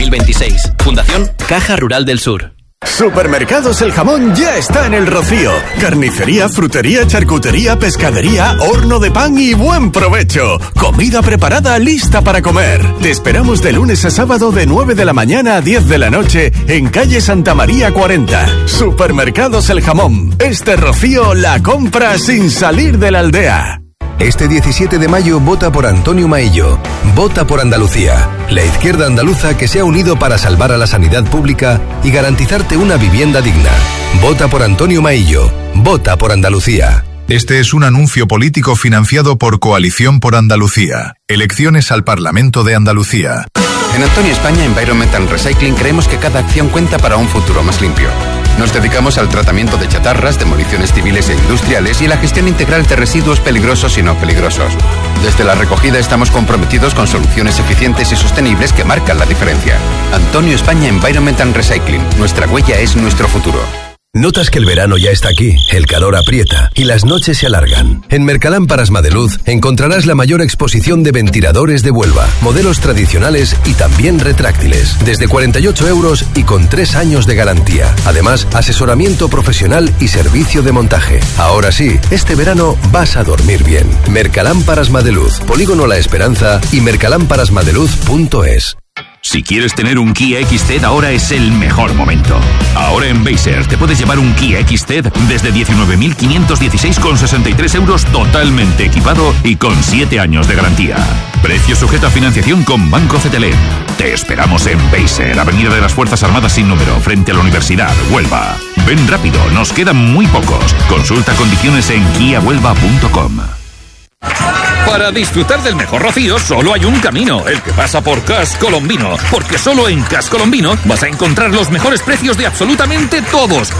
2026. Fundación Caja Rural del Sur. Supermercados El Jamón ya está en El Rocío. Carnicería, frutería, charcutería, pescadería, horno de pan y buen provecho. Comida preparada lista para comer. Te esperamos de lunes a sábado de 9 de la mañana a 10 de la noche en calle Santa María 40. Supermercados El Jamón. Este Rocío la compra sin salir de la aldea. Este 17 de mayo vota por Antonio Maillo. Vota por Andalucía, la izquierda andaluza que se ha unido para salvar a la sanidad pública y garantizarte una vivienda digna. Vota por Antonio Maillo. Vota por Andalucía. Este es un anuncio político financiado por Coalición por Andalucía. Elecciones al Parlamento de Andalucía. En Antonio España Environment and Recycling creemos que cada acción cuenta para un futuro más limpio. Nos dedicamos al tratamiento de chatarras, demoliciones civiles e industriales y la gestión integral de residuos peligrosos y no peligrosos. Desde la recogida estamos comprometidos con soluciones eficientes y sostenibles que marcan la diferencia. Antonio España Environment and Recycling. Nuestra huella es nuestro futuro. ¿Notas que el verano ya está aquí? El calor aprieta y las noches se alargan. En Mercalámparas Madeluz encontrarás la mayor exposición de ventiladores de Huelva, modelos tradicionales y también retráctiles, desde 48 euros y con 3 años de garantía. Además, asesoramiento profesional y servicio de montaje. Ahora sí, este verano vas a dormir bien. Mercalámparas Madeluz, Polígono La Esperanza y mercalámparasmadeluz.es. Si quieres tener un Kia XT, ahora es el mejor momento. Ahora en Beiser te puedes llevar un Kia XT desde 19.516,63 euros totalmente equipado y con 7 años de garantía. Precio sujeto a financiación con Banco CTLM. Te esperamos en Beiser, Avenida de las Fuerzas Armadas sin número, frente a la Universidad, Huelva. Ven rápido, nos quedan muy pocos. Consulta condiciones en kiahuelva.com. Para disfrutar del mejor Rocío solo hay un camino, el que pasa por Cas Colombino, porque solo en Cas Colombino vas a encontrar los mejores precios de absolutamente todos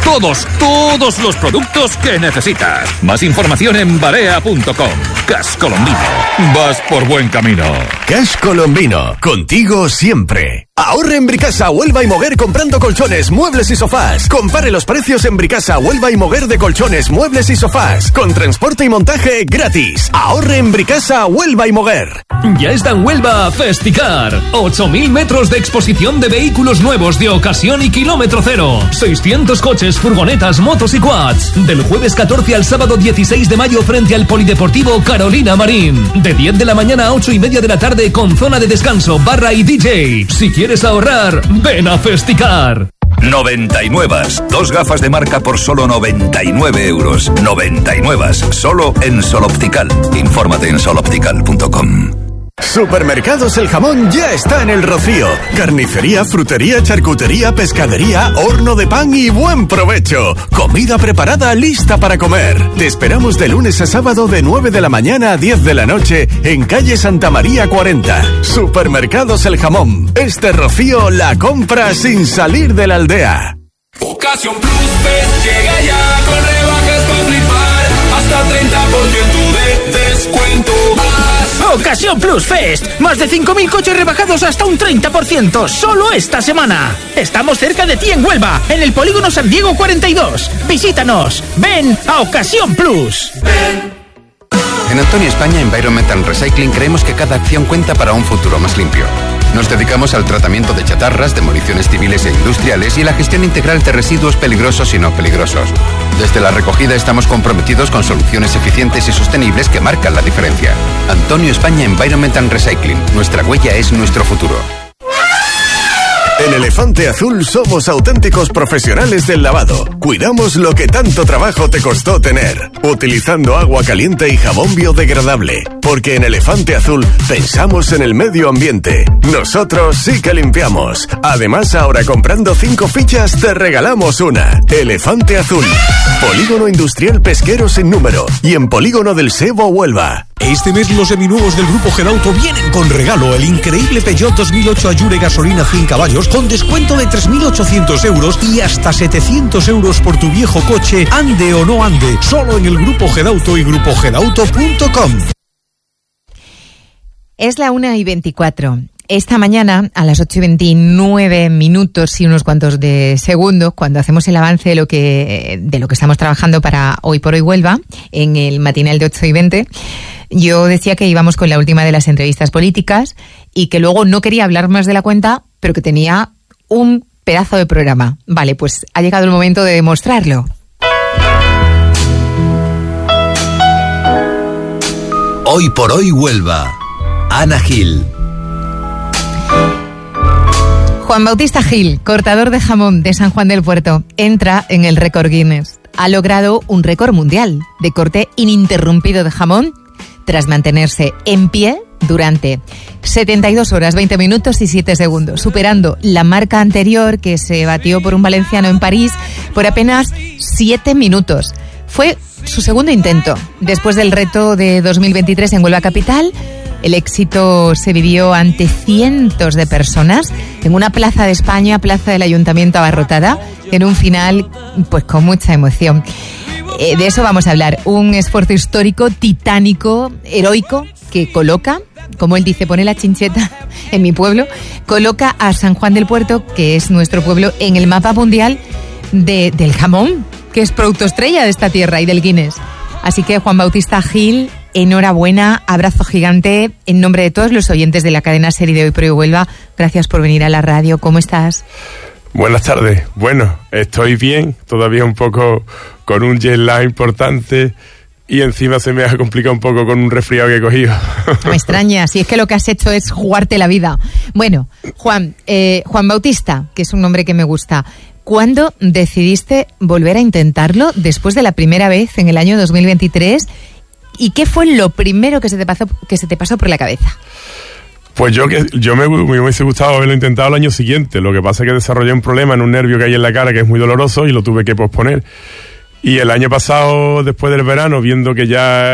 los productos que necesitas. Más información en barea.com. Cas Colombino, vas por buen camino. Cas Colombino, contigo siempre. Ahorre en Bricasa, Huelva y Moguer comprando colchones, muebles y sofás. Compare los precios en Bricasa, Huelva y Moguer de colchones, muebles y sofás. Con transporte y montaje gratis. Ahorre en Bricasa, Huelva y Moguer. Ya está en Huelva Festicar. 8.000 metros de exposición de vehículos nuevos de ocasión y kilómetro cero. 600 coches, furgonetas, motos y quads. Del jueves 14 al sábado 16 de mayo frente al Polideportivo Carolina Marín. De 10 de la mañana a 8:30 de la tarde con zona de descanso, barra y DJ. Si quieres ahorrar, ven a Festicar. 99. 2 gafas de marca por solo 99 euros. 99. Solo en Sol Optical. Infórmate en soloptical.com. Supermercados El Jamón ya está en El Rocío. Carnicería, frutería, charcutería, pescadería, horno de pan y buen provecho. Comida preparada lista para comer. Te esperamos de lunes a sábado de 9 de la mañana a 10 de la noche en calle Santa María 40. Supermercados El Jamón. Este Rocío la compra sin salir de la aldea. Ocasión Plus Fest llega ya con rebajas para flipar. Hasta 30% de descuento. Ocasión Plus Fest. Más de 5.000 coches rebajados hasta un 30%. Solo esta semana. Estamos cerca de ti en Huelva, en el Polígono San Diego 42. Visítanos. Ven a Ocasión Plus. Ven. En Antonio España Environment and Recycling creemos que cada acción cuenta para un futuro más limpio. Nos dedicamos al tratamiento de chatarras, demoliciones civiles e industriales y la gestión integral de residuos peligrosos y no peligrosos. Desde la recogida estamos comprometidos con soluciones eficientes y sostenibles que marcan la diferencia. Antonio España Environment and Recycling. Nuestra huella es nuestro futuro. En Elefante Azul somos auténticos profesionales del lavado. Cuidamos lo que tanto trabajo te costó tener, utilizando agua caliente y jabón biodegradable. Porque en Elefante Azul pensamos en el medio ambiente. Nosotros sí que limpiamos. Además, ahora comprando 5 fichas te regalamos una. Elefante Azul. Polígono Industrial Pesquero sin número. Y en Polígono del Sebo, Huelva. Este mes los seminuevos del Grupo Gedauto vienen con regalo: el increíble Peugeot 2008 Allure gasolina 100 caballos con descuento de 3.800 euros y hasta 700 euros por tu viejo coche, ande o no ande, solo en el Grupo Gedauto y grupogedauto.com. Es la 1:24. Esta mañana, a las 8:29 y unos cuantos de segundos, cuando hacemos el avance de lo que estamos trabajando para Hoy por Hoy Huelva, en el matinal de 8:20, yo decía que íbamos con la última de las entrevistas políticas y que luego no quería hablar más de la cuenta pero que tenía un pedazo de programa. Vale, pues ha llegado el momento de demostrarlo. Hoy por hoy Huelva. Ana Gil. Juan Bautista Gil, cortador de jamón de San Juan del Puerto, entra en el récord Guinness. Ha logrado un récord mundial de corte ininterrumpido de jamón tras mantenerse en pie durante 72 horas, 20 minutos y 7 segundos, superando la marca anterior que se batió por un valenciano en París por apenas 7 minutos. Fue su segundo intento. Después del reto de 2023 en Huelva Capital, el éxito se vivió ante cientos de personas en una plaza de España, plaza del Ayuntamiento abarrotada, en un final pues con mucha emoción. De eso vamos a hablar. Un esfuerzo histórico, titánico, heroico, que coloca, como él dice, pone la chincheta en mi pueblo, coloca a San Juan del Puerto, que es nuestro pueblo, en el mapa mundial del jamón, que es producto estrella de esta tierra y del Guinness. Así que Juan Bautista Gil, enhorabuena, abrazo gigante en nombre de todos los oyentes de la cadena SER y de Hoy por Hoy Huelva. Gracias por venir a la radio. ¿Cómo estás? Buenas tardes. Bueno, estoy bien, todavía un poco con un jet lag importante y encima se me ha complicado un poco con un resfriado que he cogido. Me extraña, si es que lo que has hecho es jugarte la vida. Bueno, Juan Bautista, que es un nombre que me gusta, ¿cuándo decidiste volver a intentarlo después de la primera vez en el año 2023? ¿Y qué fue lo primero que se te pasó por la cabeza? Pues me hubiese gustado haberlo intentado el año siguiente. Lo que pasa es que desarrollé un problema en un nervio que hay en la cara que es muy doloroso y lo tuve que posponer. Y el año pasado, después del verano, viendo que ya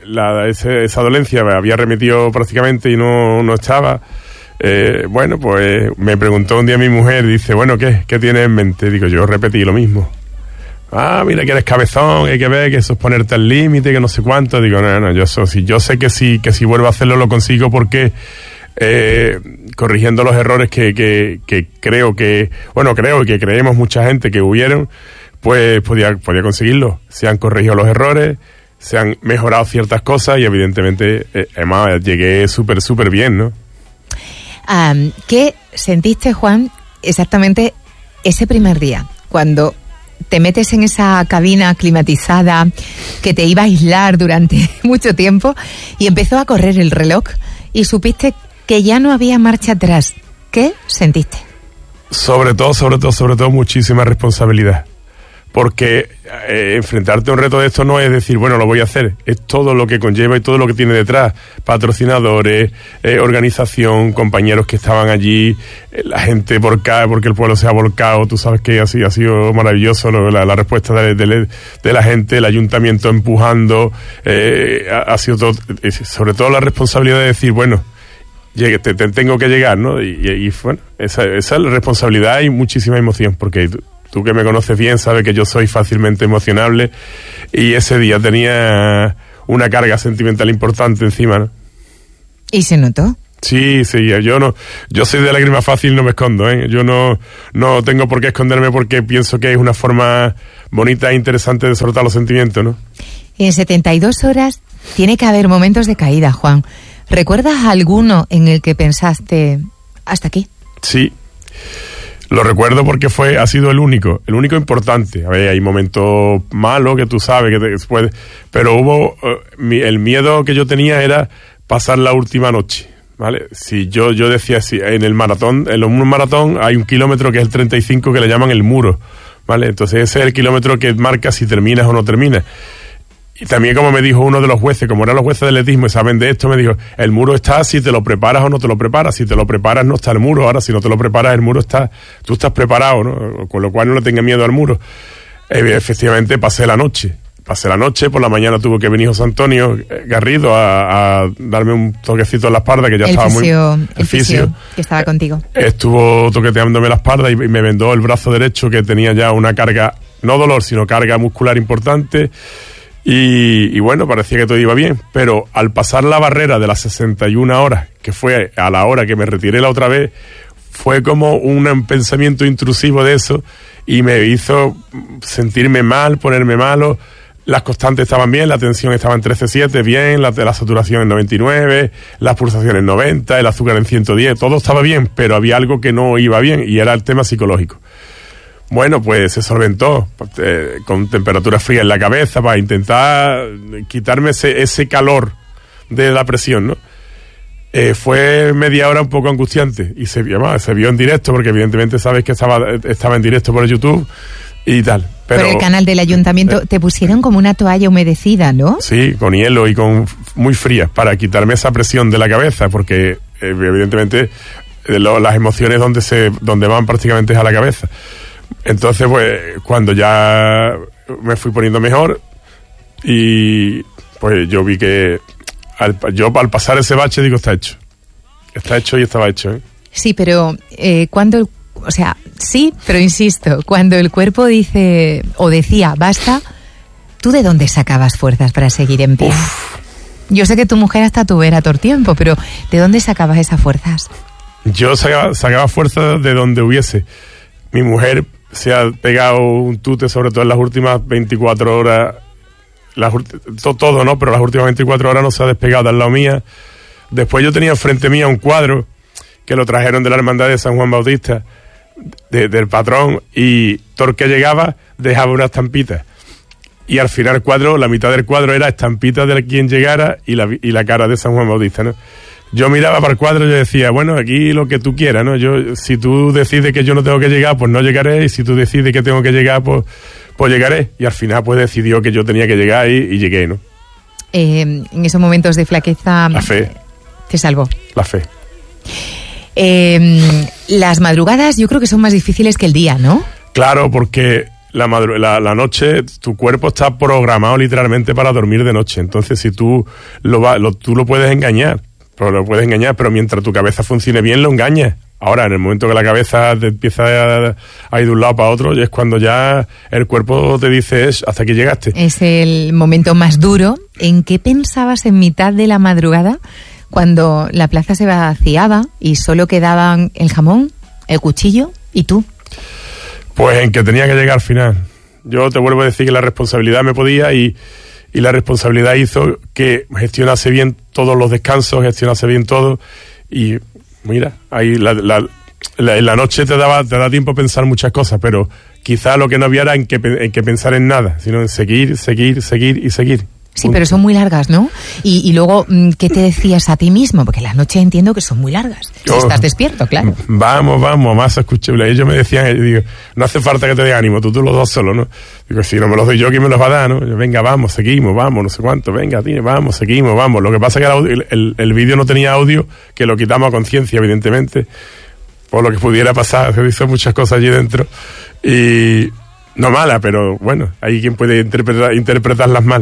esa dolencia me había remitido prácticamente y no estaba, bueno, pues me preguntó un día mi mujer, dice, bueno, ¿qué tienes en mente? Digo, yo repetí lo mismo. Mira que eres cabezón, hay que ver que eso es ponerte al límite, que no sé cuánto. Digo, no, yo sé que si vuelvo a hacerlo lo consigo porque corrigiendo los errores que creo que creemos mucha gente que hubieron, pues podía conseguirlo. Se han corregido los errores, se han mejorado ciertas cosas y evidentemente además llegué súper bien, ¿no? ¿Qué sentiste, Juan, exactamente ese primer día cuando te metes en esa cabina climatizada que te iba a aislar durante mucho tiempo y empezó a correr el reloj y supiste que ya no había marcha atrás? ¿Qué sentiste? Sobre todo muchísima responsabilidad. Porque enfrentarte a un reto de esto no es decir, bueno, lo voy a hacer. Es todo lo que conlleva y todo lo que tiene detrás. Patrocinadores, organización, compañeros que estaban allí, la gente porque el pueblo se ha volcado. Tú sabes que ha sido maravilloso la respuesta de la gente, el ayuntamiento empujando. Ha sido todo, sobre todo la responsabilidad de decir, bueno, tengo que llegar, ¿no? Y bueno, esa es la responsabilidad y muchísima emoción, porque tú que me conoces bien sabes que yo soy fácilmente emocionable y ese día tenía una carga sentimental importante encima, ¿no? ¿Y se notó? Sí, yo soy de lágrima fácil, no me escondo, ¿eh? Yo no tengo por qué esconderme porque pienso que es una forma bonita e interesante de soltar los sentimientos, ¿no? En 72 horas tiene que haber momentos de caída, Juan. ¿Recuerdas alguno en el que pensaste, hasta aquí? Sí. Lo recuerdo porque ha sido el único importante. A ver, hay momentos malos que tú sabes que pero hubo el miedo que yo tenía era pasar la última noche, ¿vale? Si yo decía si en un maratón hay un kilómetro que es el 35 que le llaman el muro, ¿vale? Entonces ese es el kilómetro que marca si terminas o no terminas. Y también, como me dijo uno de los jueces, como eran los jueces de atletismo y saben de esto, me dijo, el muro está si te lo preparas o no te lo preparas. Si te lo preparas no está el muro. Ahora, si no te lo preparas, el muro está. Tú estás preparado, ¿no? Con lo cual no le tengas miedo al muro. Efectivamente, pasé la noche. Por la mañana tuvo que venir José Antonio Garrido a darme un toquecito en la espalda, que ya estaba el fisio que estaba contigo. Estuvo toqueteándome la espalda y me vendó el brazo derecho, que tenía ya una carga, no dolor, sino carga muscular importante. Y bueno, parecía que todo iba bien, pero al pasar la barrera de las 61 horas, que fue a la hora que me retiré la otra vez, fue como un pensamiento intrusivo de eso y me hizo sentirme mal, ponerme malo. las constantes estaban bien, la tensión estaba en 13,7, bien, la saturación en 99, las pulsaciones en 90, el azúcar en 110, todo estaba bien, pero había algo que no iba bien y era el tema psicológico. Bueno, pues se solventó con temperatura fría en la cabeza para intentar quitarme ese calor de la presión, ¿no? Fue media hora un poco angustiante y se vio en directo, porque evidentemente sabes que estaba en directo por YouTube y tal. Pero por el canal del ayuntamiento te pusieron como una toalla humedecida, ¿no? Sí, con hielo y muy fría, para quitarme esa presión de la cabeza, porque evidentemente las emociones donde van prácticamente es a la cabeza. Entonces, pues, cuando ya me fui poniendo mejor, y pues yo vi que al pasar ese bache, digo, está hecho y estaba hecho, ¿eh? Sí, pero sí, pero insisto, cuando el cuerpo dice o decía basta, ¿tú de dónde sacabas fuerzas para seguir en pie? Yo sé que tu mujer hasta tubera todo el tiempo, pero ¿de dónde sacabas esas fuerzas? Yo sacaba fuerzas de donde hubiese. Mi mujer se ha pegado un tute, sobre todo en las últimas 24 horas, todo, ¿no? Pero las últimas 24 horas no se ha despegado al lado mía. Después yo tenía enfrente mía un cuadro que lo trajeron de la Hermandad de San Juan Bautista, del patrón, y todo el que llegaba dejaba una estampita. Y al final el cuadro, la mitad del cuadro era estampita de quien llegara y la cara de San Juan Bautista, ¿no? Yo miraba para el cuadro y yo decía, bueno, aquí lo que tú quieras, ¿no? Si tú decides que yo no tengo que llegar, pues no llegaré, y si tú decides que tengo que llegar, pues llegaré. Y al final pues decidió que yo tenía que llegar y llegué, ¿no? En esos momentos de flaqueza... La fe. Te salvó. La fe. Las madrugadas yo creo que son más difíciles que el día, ¿no? Claro, porque la noche, tu cuerpo está programado literalmente para dormir de noche. Entonces, si tú lo puedes engañar, pero mientras tu cabeza funcione bien, lo engañas. Ahora, en el momento que la cabeza te empieza a ir de un lado para otro, es cuando ya el cuerpo te dice, hasta aquí llegaste. Es el momento más duro. ¿En qué pensabas en mitad de la madrugada, cuando la plaza se vaciaba y solo quedaban el jamón, el cuchillo y tú? Pues en que tenía que llegar al final. Yo te vuelvo a decir que la responsabilidad me podía, y la responsabilidad hizo que gestionase bien todos los descansos, gestionase bien todo, y mira, ahí en la noche te da tiempo a pensar muchas cosas, pero quizá lo que no había era en que pensar en nada, sino en seguir y seguir. Sí, pero son muy largas, ¿no? Y luego, ¿qué te decías a ti mismo? Porque las noches entiendo que son muy largas. Si estás despierto, claro. Vamos, más escuchable. Ellos me decían, digo, no hace falta que te dé ánimo, tú los dos solo, ¿no? Digo, si no me los doy yo, ¿quién me los va a dar, no? Venga, vamos, seguimos, vamos, no sé cuánto, venga, vamos, seguimos, vamos. Lo que pasa es que el vídeo no tenía audio, que lo quitamos a conciencia, evidentemente, por lo que pudiera pasar. Se hizo muchas cosas allí dentro, y no mala, pero bueno, hay quien puede interpretarlas mal.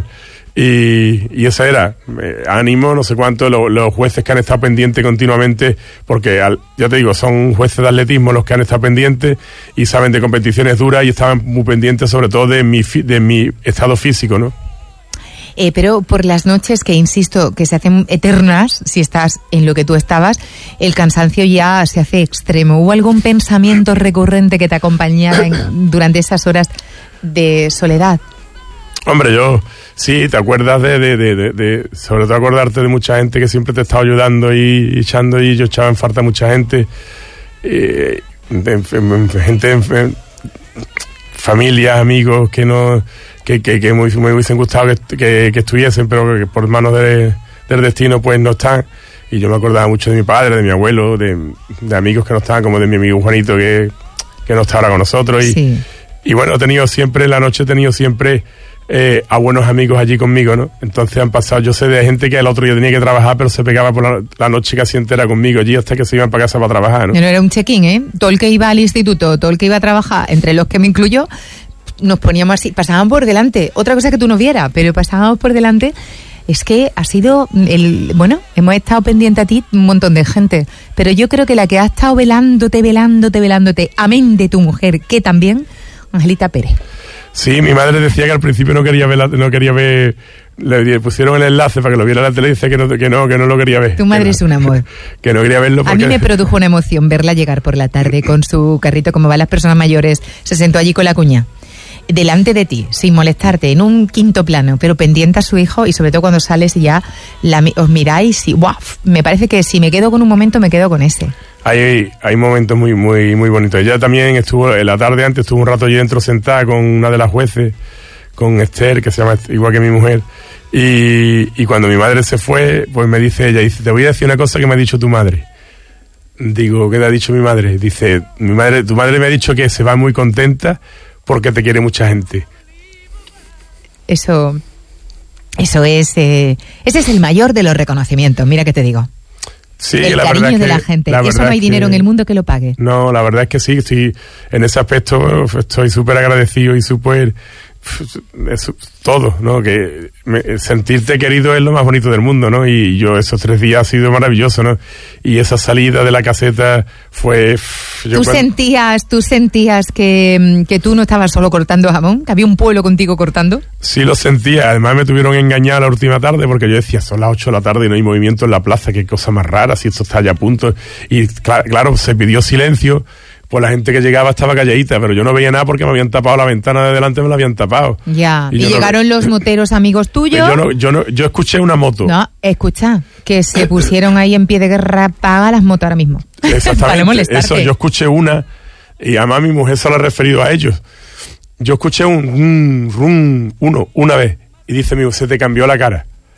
Y eso era, ánimo, no sé cuánto, los jueces que han estado pendientes continuamente, porque ya te digo, son jueces de atletismo los que han estado pendientes y saben de competiciones duras, y estaban muy pendientes sobre todo de mi estado físico, ¿no? Pero por las noches, que insisto, que se hacen eternas, si estás en lo que tú estabas, el cansancio ya se hace extremo. ¿Hubo algún pensamiento recurrente que te acompañara durante esas horas de soledad? Hombre, sí, te acuerdas sobre todo acordarte de mucha gente que siempre te estaba ayudando y echando, y yo echaba en falta a mucha gente, familias, amigos que me hubiesen gustado que estuviesen, pero que por manos del destino pues no están. Y yo me acordaba mucho de mi padre, de mi abuelo, de amigos que no estaban, como de mi amigo Juanito que no está ahora con nosotros. Sí. Y bueno, en la noche he tenido siempre a buenos amigos allí conmigo, ¿no? Entonces han pasado, yo sé de gente que el otro día tenía que trabajar, pero se pegaba por la noche casi entera conmigo allí hasta que se iban para casa para trabajar, ¿no? No era un check-in, ¿eh? Todo el que iba al instituto, todo el que iba a trabajar, entre los que me incluyo, nos poníamos así, pasaban por delante. Otra cosa que tú no vieras, pero pasábamos por delante. Es que ha sido hemos estado pendiente a ti un montón de gente, pero yo creo que la que ha estado velándote, amén de tu mujer, que también, Angelita Pérez. Sí, mi madre decía que al principio no quería ver, le pusieron el enlace para que lo viera en la tele, y dice que no lo quería ver. Tu madre es un amor. Que no quería verlo porque... A mí me produjo una emoción verla llegar por la tarde con su carrito, como van las personas mayores, se sentó allí con la cuña. delante de ti, sin molestarte, en un quinto plano, pero pendiente a su hijo, y sobre todo cuando sales y ya os miráis y ¡guau! Me parece que si me quedo con un momento, me quedo con ese. Hay momentos muy muy muy bonitos. Ella también estuvo, en la tarde antes, estuvo un rato allí dentro sentada con una de las jueces, con Esther, que se llama igual que mi mujer, y cuando mi madre se fue, pues me dice ella, te voy a decir una cosa que me ha dicho tu madre. Digo, ¿qué te ha dicho mi madre? Dice, tu madre me ha dicho que se va muy contenta porque te quiere mucha gente. Eso es, ese es el mayor de los reconocimientos, mira que te digo. Sí, el la cariño verdad es de que, la gente. Eso no hay dinero en el mundo que lo pague. No, la verdad es que sí, estoy en ese aspecto estoy súper agradecido y súper todo, ¿no? Que sentirte querido es lo más bonito del mundo, ¿no? Y yo esos 3 días ha sido maravilloso, ¿no? Y esa salida de la caseta fue... ¿Tú sentías que tú no estabas solo cortando jamón? ¿Que había un pueblo contigo cortando? Sí, lo sentía. Además me tuvieron engañado la última tarde porque yo decía, son las 8 de la tarde y no hay movimiento en la plaza, qué cosa más rara, si esto está ya a punto. Y claro, se pidió silencio. Pues la gente que llegaba estaba calladita, pero yo no veía nada porque me habían tapado la ventana de delante, me la habían tapado. Ya, y llegaron los moteros amigos tuyos. Yo escuché una moto. No, escucha, que se pusieron ahí en pie de guerra, paga las motos ahora mismo. Exactamente, eso, yo escuché una, y además mi mujer se lo ha referido a ellos. Yo escuché una vez, y dice mi mujer, se te cambió la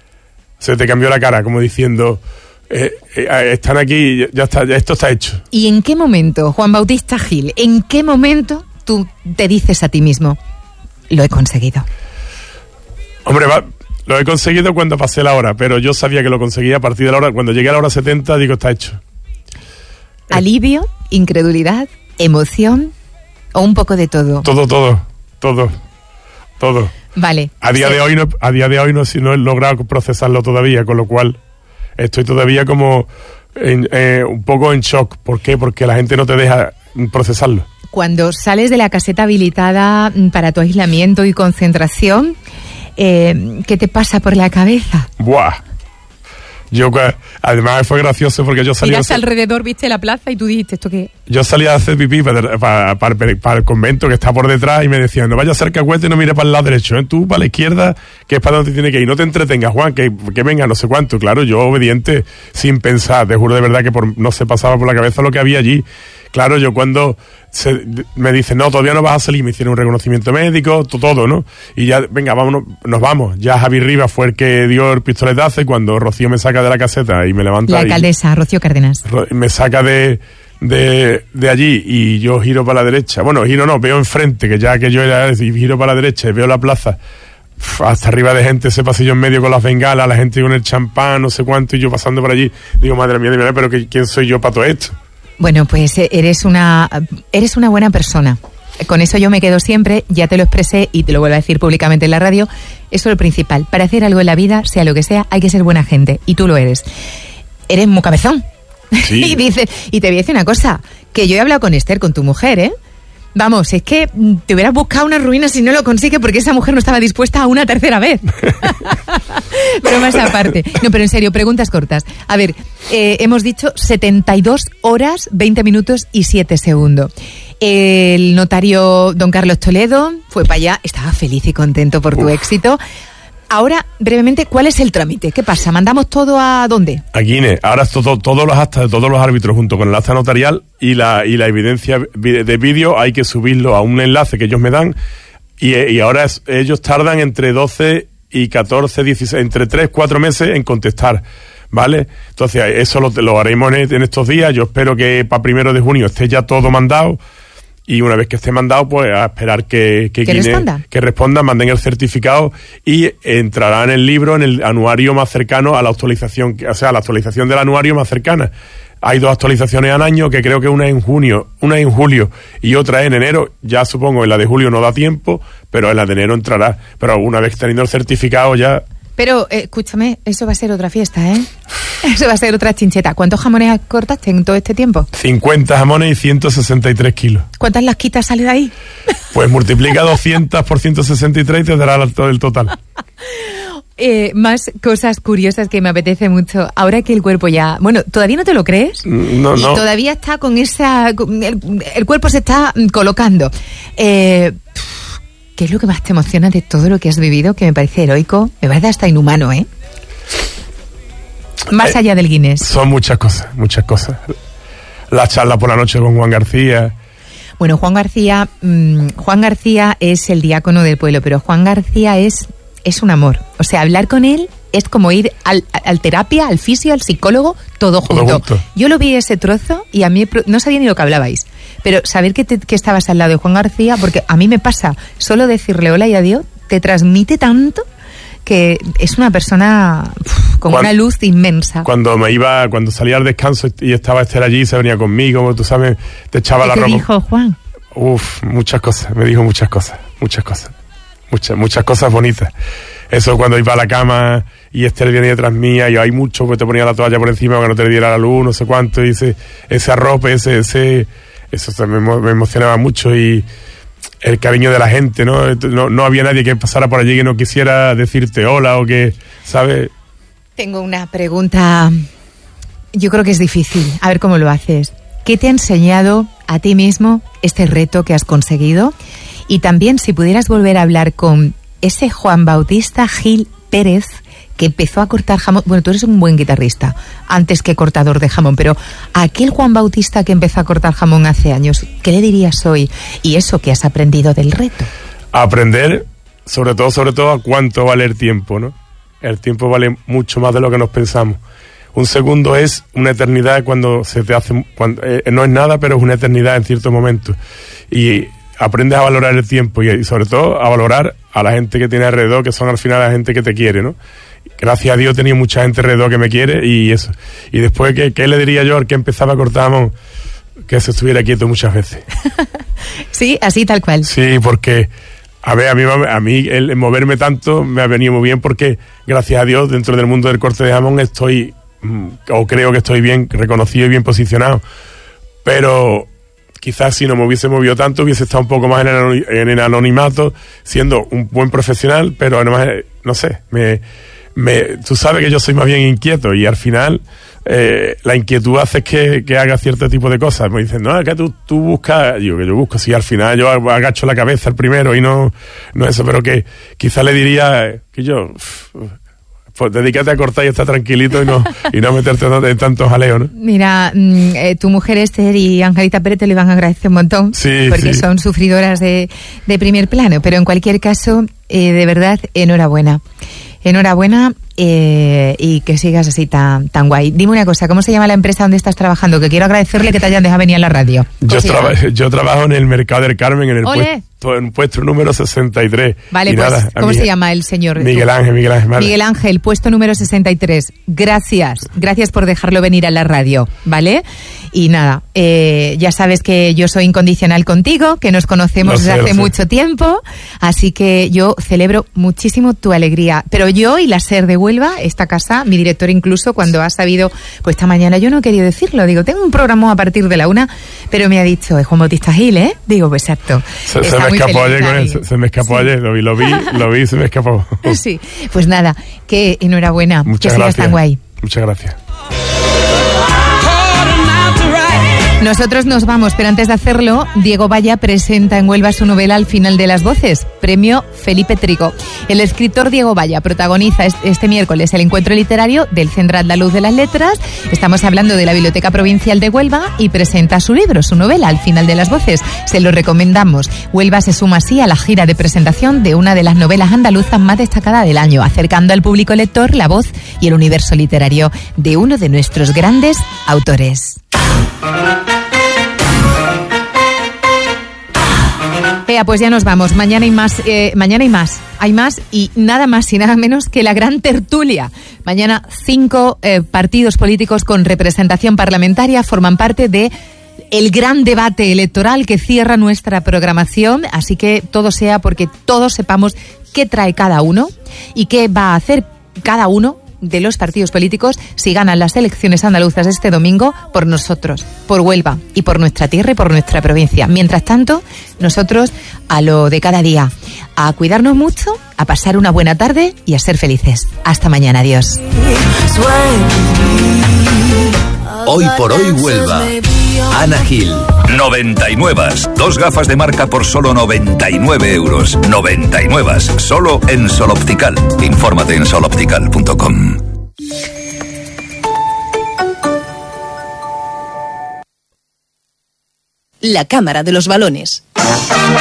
cara, como diciendo... están aquí, ya está, ya esto está hecho. ¿Y en qué momento, Juan Bautista Gil, en qué momento tú te dices a ti mismo, lo he conseguido? Hombre, lo he conseguido cuando pasé la hora, pero yo sabía que lo conseguía a partir de la hora, cuando llegué a la hora 70, digo, está hecho. ¿Alivio, incredulidad, emoción o un poco de todo? Todo. Vale. A día de hoy no he logrado procesarlo todavía, con lo cual... Estoy todavía como un poco en shock. ¿Por qué? Porque la gente no te deja procesarlo. Cuando sales de la caseta habilitada para tu aislamiento y concentración, ¿qué te pasa por la cabeza? ¡Buah! Además fue gracioso porque yo salí... Miraste alrededor, viste la plaza y tú dijiste, ¿esto qué? Yo salí a hacer pipí para el convento que está por detrás y me decían, no vayas a hacer cahuete y no mires para el lado derecho, ¿eh? Tú para la izquierda, que es para donde tiene que ir. No te entretengas, Juan, que venga no sé cuánto. Claro, yo obediente, sin pensar. Te juro de verdad que no se pasaba por la cabeza lo que había allí. Claro, yo cuando me dicen, no, todavía no vas a salir, me hicieron un reconocimiento médico, todo, ¿no? Y ya, venga, vámonos, nos vamos. Ya Javi Rivas fue el que dio el pistoletazo y cuando Rocío me saca de la caseta y me levanta... La alcaldesa, Rocío Cárdenas. Me saca de allí y yo giro para la derecha. Bueno, veo enfrente, que ya que yo era, y giro para la derecha y veo la plaza. Hasta arriba de gente, ese pasillo en medio con las bengalas, la gente con el champán, no sé cuánto, y yo pasando por allí. Digo, madre mía, pero ¿quién soy yo para todo esto? Bueno, pues eres una buena persona. Con eso yo me quedo siempre, ya te lo expresé y te lo vuelvo a decir públicamente en la radio. Eso es lo principal. Para hacer algo en la vida, sea lo que sea, hay que ser buena gente. Y tú lo eres. Eres muy cabezón. Sí. y te voy a decir una cosa, que yo he hablado con Esther, con tu mujer, ¿eh? Vamos, es que te hubieras buscado una ruina si no lo consigue porque esa mujer no estaba dispuesta a una tercera vez. Pero más aparte. No, pero en serio, preguntas cortas. A ver, hemos dicho 72 horas, 20 minutos y 7 segundos. El notario don Carlos Toledo fue para allá, estaba feliz y contento por tu éxito. Ahora, brevemente, ¿cuál es el trámite? ¿Qué pasa? ¿Mandamos todo a dónde? A Guinness. Ahora todos los actas de todos los árbitros junto con el acta notarial y la evidencia de vídeo hay que subirlo a un enlace que ellos me dan y ahora ellos tardan entre 12 y 14, 16, entre 3, 4 meses en contestar, ¿vale? Entonces eso lo haremos en estos días. Yo espero que para 1 de junio esté ya todo mandado. Y una vez que esté mandado, pues a esperar que respondan, manden el certificado y entrará en el libro, en el anuario más cercano a la actualización, o sea, la actualización del anuario más cercana. Hay 2 actualizaciones al año, que creo que una es en junio, una es en julio y otra es en enero. Ya supongo en la de julio no da tiempo, pero en la de enero entrará. Pero una vez teniendo el certificado ya... Pero, escúchame, eso va a ser otra fiesta, ¿eh? Eso va a ser otra chincheta. ¿Cuántos jamones cortaste en todo este tiempo? 50 jamones y 163 kilos. ¿Cuántas lasquitas sale de ahí? Pues multiplica 200 por 163 y te dará el total. Más cosas curiosas que me apetece mucho. Ahora que el cuerpo ya... Bueno, ¿todavía no te lo crees? No. Y todavía está con esa... El cuerpo se está colocando. ¿qué es lo que más te emociona de todo lo que has vivido? Que me parece heroico, me parece hasta inhumano, ¿eh? Más allá del Guinness. Son muchas cosas, muchas cosas. La charla por la noche con Juan García. Bueno, Juan García es el diácono del pueblo, pero Juan García es un amor. O sea, hablar con él es como ir al terapia, al fisio, al psicólogo, todo junto. Yo lo vi ese trozo y a mí no sabía ni lo que hablabais. Pero saber que estabas al lado de Juan García, porque a mí me pasa, solo decirle hola y adiós, te transmite tanto que es una persona con una luz inmensa. Cuando salía al descanso y estaba Esther allí, se venía conmigo, tú sabes, te echaba la ropa. ¿Qué te dijo Juan? Muchas cosas, me dijo muchas cosas bonitas. Eso cuando iba a la cama y Esther venía detrás mía y hay mucho, pues te ponía la toalla por encima para que no te diera la luz, no sé cuánto, y ese arrope, eso me emocionaba mucho, y el cariño de la gente, ¿no? No había nadie que pasara por allí que no quisiera decirte hola o que, ¿sabes? Tengo una pregunta, yo creo que es difícil, a ver cómo lo haces. ¿Qué te ha enseñado a ti mismo este reto que has conseguido? Y también, si pudieras volver a hablar con ese Juan Bautista Gil Pérez que empezó a cortar jamón. Bueno, tú eres un buen guitarrista, antes que cortador de jamón, pero aquel Juan Bautista que empezó a cortar jamón hace años, ¿qué le dirías hoy? Y eso que has aprendido del reto. Aprender, sobre todo, a cuánto vale el tiempo, ¿no? El tiempo vale mucho más de lo que nos pensamos. Un segundo es una eternidad cuando se te hace... no es nada, pero es una eternidad en ciertos momentos. Y aprendes a valorar el tiempo y sobre todo a valorar a la gente que tiene alrededor, que son al final la gente que te quiere, ¿no? Gracias a Dios tenía mucha gente alrededor que me quiere y eso. Y después, ¿qué le diría yo al que empezaba a cortar jamón? Que se estuviera quieto muchas veces. Sí, así tal cual. Sí, porque... A ver, a mí el moverme tanto me ha venido muy bien porque, gracias a Dios, dentro del mundo del corte de jamón creo que estoy bien reconocido y bien posicionado. Pero quizás si no me hubiese movido tanto, hubiese estado un poco más en el anonimato, siendo un buen profesional, pero además, no sé, tú sabes que yo soy más bien inquieto y al final la inquietud hace que haga cierto tipo de cosas. Me dicen, no, es que tú buscas, que yo busco, sí, al final yo agacho la cabeza el primero y no eso, pero que quizás le diría que yo... Pues dedícate a cortar y estar tranquilito y no meterte en tantos jaleos, ¿no? Mira, tu mujer Esther y Angelita Pérez te lo iban a agradecer un montón, porque son sufridoras de primer plano, pero en cualquier caso, de verdad, enhorabuena. Enhorabuena y que sigas así tan guay. Dime una cosa, ¿cómo se llama la empresa donde estás trabajando? Que quiero agradecerle que te hayan dejado venir a la radio. Yo trabajo en el Mercado del Carmen, en el puesto número 63. Vale, pues, ¿cómo se llama el señor? Miguel Ángel. Vale. Miguel Ángel, puesto número 63. Gracias por dejarlo venir a la radio, ¿vale? Y nada, ya sabes que yo soy incondicional contigo, que nos conocemos desde hace mucho tiempo, así que yo celebro muchísimo tu alegría. Pero yo y la SER de Huelva, esta casa, mi director incluso, cuando ha sabido, pues esta mañana yo no quería decirlo, digo, tengo un programa a partir de la 1, pero me ha dicho, es Juan Bautista Gil, ¿eh? Digo, pues exacto. Se me escapó ayer con él, se me escapó ayer, lo vi, se me escapó. Sí, pues nada, que enhorabuena, muchas que sigas tan guay. Muchas gracias. Nosotros nos vamos, pero antes de hacerlo, Diego Valla presenta en Huelva su novela Al final de las voces, premio Felipe Trigo. El escritor Diego Valla protagoniza este miércoles el encuentro literario del Centro Andaluz de las Letras. Estamos hablando de la Biblioteca Provincial de Huelva y presenta su libro, su novela Al final de las voces. Se lo recomendamos. Huelva se suma así a la gira de presentación de una de las novelas andaluzas más destacadas del año, acercando al público lector la voz y el universo literario de uno de nuestros grandes autores. Pues ya nos vamos. Mañana hay más. Hay más y nada más y nada menos que la gran tertulia. Mañana 5 partidos políticos con representación parlamentaria forman parte de el gran debate electoral que cierra nuestra programación. Así que todo sea porque todos sepamos qué trae cada uno y qué va a hacer cada uno de los partidos políticos si ganan las elecciones andaluzas este domingo por nosotros, por Huelva y por nuestra tierra y por nuestra provincia. Mientras tanto, nosotros a lo de cada día, a cuidarnos mucho, a pasar una buena tarde y a ser felices. Hasta mañana, adiós. Hoy por hoy Huelva. Ana Gil. 99. 2 gafas de marca por solo 99 euros. 99. Solo en Sol Optical. Infórmate en soloptical.com. La Cámara de los Balones.